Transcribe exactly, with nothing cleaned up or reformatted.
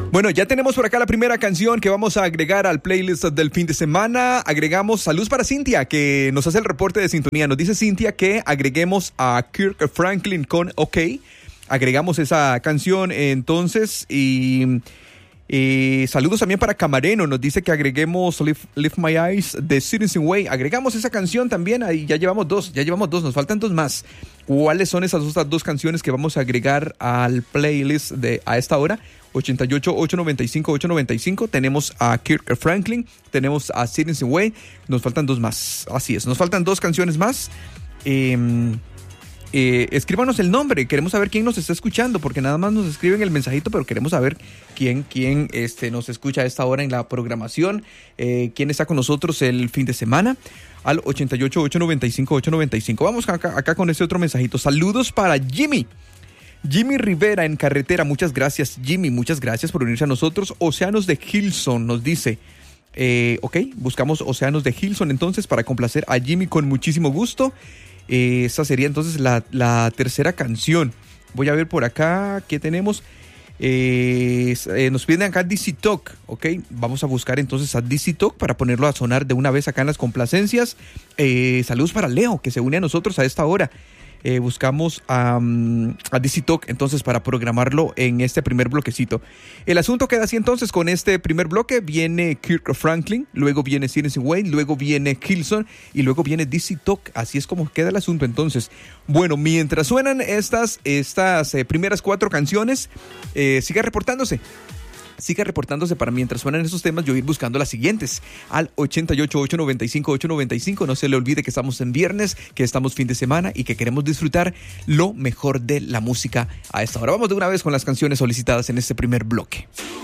Bueno, ya tenemos por acá la primera canción que vamos a agregar al playlist del fin de semana. Agregamos saludos para Cintia, que nos hace el reporte de sintonía. Nos dice Cintia que agreguemos a Kirk Franklin con OK. Agregamos esa canción entonces y... Eh, saludos también para Camareno, nos dice que agreguemos Lift, Lift My Eyes de Citizen Way. Agregamos esa canción también, ahí ya llevamos dos, ya llevamos dos, nos faltan dos más. ¿Cuáles son esas otras dos canciones que vamos a agregar al playlist de a esta hora? ochenta y ocho, ochocientos noventa y cinco, ochocientos noventa y cinco. Tenemos a Kirk Franklin, tenemos a Citizen Way, nos faltan dos más. Así es, nos faltan dos canciones más. Eh, Eh, escríbanos el nombre, queremos saber quién nos está escuchando, porque nada más nos escriben el mensajito, pero queremos saber quién, quién este, nos escucha a esta hora en la programación, eh, quién está con nosotros el fin de semana, al ochenta y ocho, ochocientos noventa y cinco, ochocientos noventa y cinco. Vamos acá, acá con este otro mensajito. Saludos para Jimmy. Jimmy Rivera en carretera, muchas gracias Jimmy, muchas gracias por unirse a nosotros. Océanos de Hilson nos dice, eh, ok, buscamos Océanos de Hilson entonces para complacer a Jimmy con muchísimo gusto. Eh, esa sería entonces la, la tercera canción. Voy a ver por acá qué tenemos. Eh, eh, nos piden acá D C Talk, ok. Vamos a buscar entonces a D C Talk para ponerlo a sonar de una vez acá en las complacencias. Eh, saludos para Leo, que se une a nosotros a esta hora. Eh, buscamos um, a D C Talk entonces para programarlo en este primer bloquecito. El asunto queda así entonces con este primer bloque. Viene Kirk Franklin, luego viene Citizen Way, luego viene Hilson y luego viene D C Talk. Así es como queda el asunto entonces. Bueno, mientras suenan estas, estas eh, primeras cuatro canciones, eh, siga reportándose. Siga reportándose para mientras suenan esos temas yo ir buscando las siguientes al ochenta y ocho, ochocientos noventa y cinco, ochocientos noventa y cinco. No se le olvide que estamos en viernes, que estamos fin de semana y que queremos disfrutar lo mejor de la música a esta hora. Vamos de una vez con las canciones solicitadas en este primer bloque.